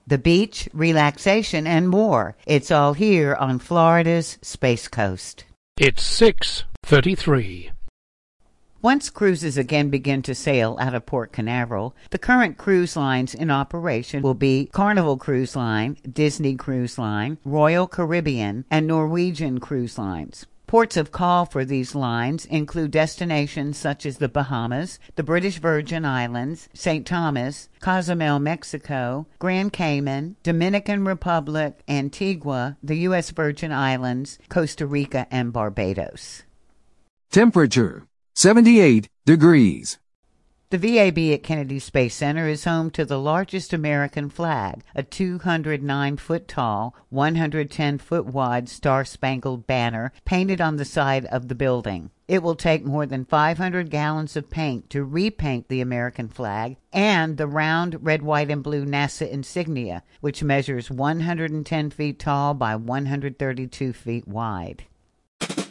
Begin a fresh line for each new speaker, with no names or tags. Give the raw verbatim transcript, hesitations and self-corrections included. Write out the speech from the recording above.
the beach, relaxation, and more. It's all here on Florida's Space Coast.
It's six thirty-three.
Once cruises again begin to sail out of Port Canaveral, the current cruise lines in operation will be Carnival Cruise Line, Disney Cruise Line, Royal Caribbean, and Norwegian Cruise Lines. Ports of call for these lines include destinations such as the Bahamas, the British Virgin Islands, Saint Thomas, Cozumel, Mexico, Grand Cayman, Dominican Republic, Antigua, the U S Virgin Islands, Costa Rica, and Barbados.
Temperature, seventy-eight degrees.
The V A B at Kennedy Space Center is home to the largest American flag, a two hundred nine foot tall, one hundred ten foot wide star-spangled banner painted on the side of the building. It will take more than five hundred gallons of paint to repaint the American flag and the round red, white, and blue NASA insignia, which measures one hundred ten feet tall by one hundred thirty-two feet wide.